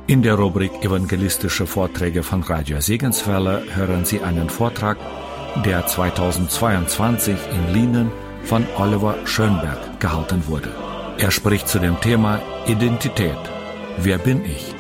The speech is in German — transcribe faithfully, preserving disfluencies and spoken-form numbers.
In der Rubrik Evangelistische Vorträge von Radio Segenswelle hören Sie einen Vortrag, der zweitausendzweiundzwanzig in Lienen von Oliver Schönberg gehalten wurde. Er spricht zu dem Thema Identität. Wer bin ich?